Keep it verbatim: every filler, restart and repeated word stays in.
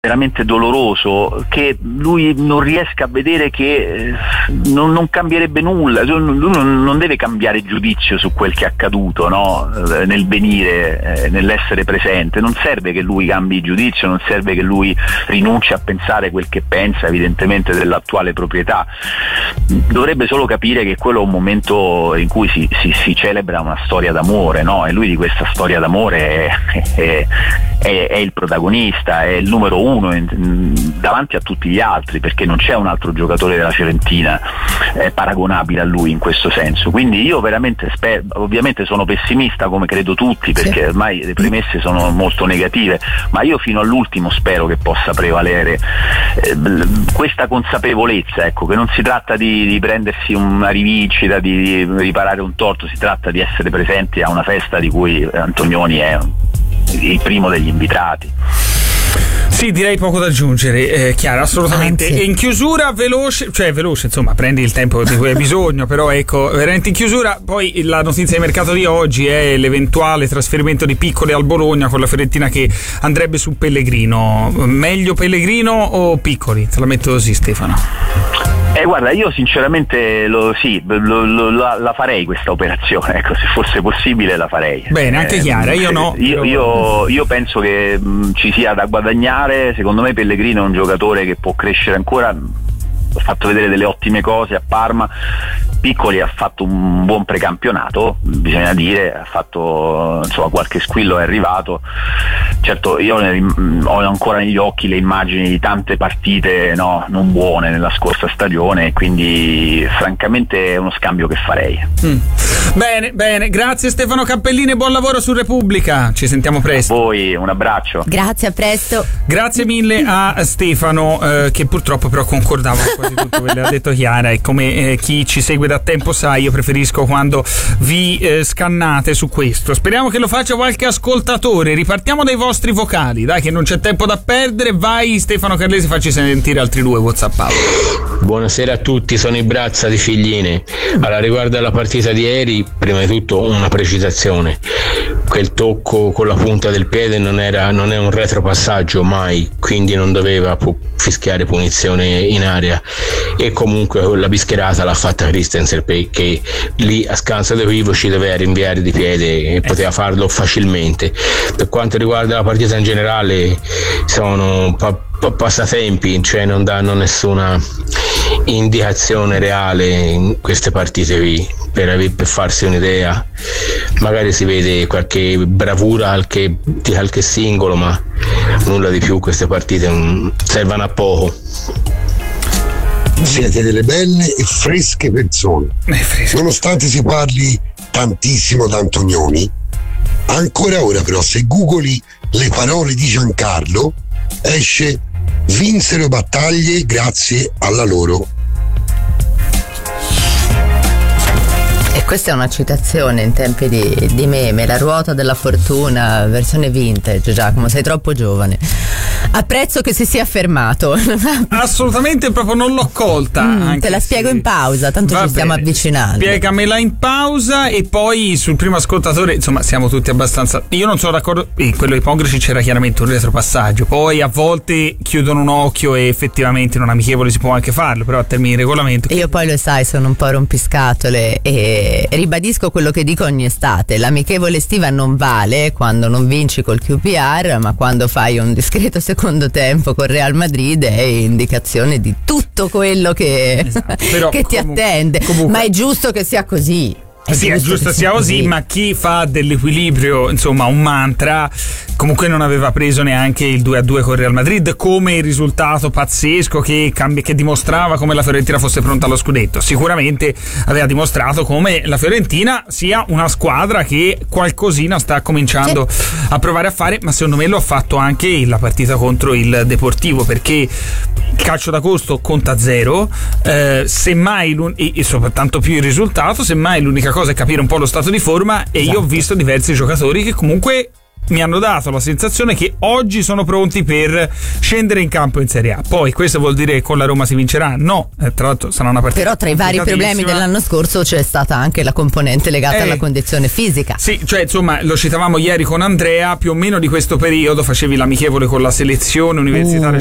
veramente doloroso che lui non riesca a vedere che non, non cambierebbe nulla, lui non, non deve cambiare giudizio su quel che è accaduto, no? Nel venire, eh, nell'essere presente. Non serve che lui cambi giudizio, non serve che lui rinunci a pensare quel che pensa evidentemente dell'attuale proprietà. Dovrebbe solo capire che quello è un momento in cui si, si, si celebra una storia d'amore, no? E lui di questa storia d'amore è, è, è, è il protagonista, è il numero uno uno davanti a tutti gli altri, perché non c'è un altro giocatore della Fiorentina eh, paragonabile a lui in questo senso. Quindi io veramente spero, ovviamente sono pessimista come credo tutti, perché sì, ormai le premesse sono molto negative, ma io fino all'ultimo spero che possa prevalere eh, questa consapevolezza, ecco, che non si tratta di, di prendersi una rivincita, di, di riparare un torto, si tratta di essere presenti a una festa di cui Antonioni è il primo degli invitati. Sì, direi poco da aggiungere, eh, Chiara, assolutamente. Anzi. E in chiusura veloce, cioè veloce, insomma, prendi il tempo di cui hai bisogno, però ecco, veramente in chiusura, poi la notizia di mercato di oggi è l'eventuale trasferimento di Piccoli al Bologna con la Fiorentina che andrebbe su Pellegrino. Meglio Pellegrino o Piccoli? Te la metto così, Stefano. Eh guarda, io sinceramente lo, sì, lo, lo, la, la farei questa operazione, ecco, se fosse possibile la farei. Bene, anche eh, Chiara, io no. Io, io, io penso che mh, ci sia da guadagnare. Secondo me Pellegrino è un giocatore che può crescere ancora, ha fatto vedere delle ottime cose a Parma. Piccoli ha fatto un buon precampionato, bisogna dire, ha fatto, insomma, qualche squillo è arrivato. Certo, io ho ancora negli occhi le immagini di tante partite, no, non buone nella scorsa stagione, e quindi francamente è uno scambio che farei. Mm. Bene, bene, grazie Stefano Cappellini e buon lavoro su Repubblica, ci sentiamo presto. A voi un abbraccio. Grazie, a presto. Grazie mille a Stefano, eh, che purtroppo però concordava con quasi tutto quello che ha detto Chiara, e come eh, chi ci segue da tempo sa, io preferisco quando vi eh, scannate su questo. Speriamo che lo faccia qualche ascoltatore. Ripartiamo dai vostri vocali, dai, che non c'è tempo da perdere. Vai Stefano Carlesi, facci sentire altri due WhatsApp. Buonasera a tutti, sono i Brazza di Figline. Allora, riguardo alla partita di ieri, prima di tutto una precisazione: quel tocco con la punta del piede non era non è un retropassaggio mai, quindi non doveva pu- fischiare punizione in area, e comunque la bischerata l'ha fatta Christensen, perché lì a scanso di vivo ci doveva rinviare di piede e poteva farlo facilmente. Per quanto riguarda la partita in generale, sono pa- pa- passatempi, cioè non danno nessuna indicazione reale in queste partite qui per, per farsi un'idea. Magari si vede qualche bravura qualche, di qualche singolo, ma nulla di più. Queste partite non servono a poco. Siete delle belle e fresche persone. Nonostante si parli tantissimo da Antonioni, ancora ora però se googoli le parole di Giancarlo esce: vinsero battaglie grazie alla loro. E questa è una citazione in tempi di, di meme, la ruota della fortuna, versione vintage. Giacomo, sei troppo giovane. Apprezzo che si sia fermato. Assolutamente, proprio non l'ho colta. Mm, anche te la spiego se... in pausa, tanto Va ci stiamo bene. avvicinando. Spiegamela in pausa, e poi sul primo ascoltatore, insomma, siamo tutti abbastanza. Io non sono d'accordo. In quello ipocrisi c'era chiaramente un retropassaggio. Poi a volte chiudono un occhio e effettivamente in un amichevole si può anche farlo, però a termini di regolamento. Io poi lo sai, sono un po' rompiscatole e ribadisco quello che dico ogni estate: l'amichevole estiva non vale quando non vinci col Q P R, ma quando fai un discreto secondo tempo con Real Madrid è indicazione di tutto quello che, esatto. Però, che ti comunque, attende comunque. Ma è giusto che sia così. È sì, giusto è giusto sia così, così, ma chi fa dell'equilibrio, insomma, un mantra, comunque non aveva preso neanche il due a due con Real Madrid come il risultato pazzesco che, cambia, che dimostrava come la Fiorentina fosse pronta allo scudetto. Sicuramente aveva dimostrato come la Fiorentina sia una squadra che qualcosina sta cominciando sì. a provare a fare, ma secondo me lo ha fatto anche la partita contro il Deportivo, perché il calcio d'agosto conta zero, eh, semmai e, e soprattutto più il risultato, semmai l'unica cosa è capire un po' lo stato di forma, e esatto. io ho visto diversi giocatori che comunque mi hanno dato la sensazione che oggi sono pronti per scendere in campo in Serie A. Poi questo vuol dire che con la Roma si vincerà? No, eh, tra l'altro sarà una partita. Però tra i vari problemi dell'anno scorso c'è stata anche la componente legata eh, alla condizione fisica. Sì, cioè insomma lo citavamo ieri con Andrea, più o meno di questo periodo facevi l'amichevole con la selezione universitaria. Uh.